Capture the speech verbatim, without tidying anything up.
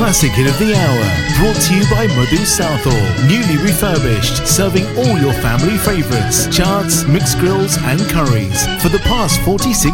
classic hit of the hour, brought to you by Madhu Southall. Newly refurbished, serving all your family favourites, chaats, mixed grills and curries for the past forty-six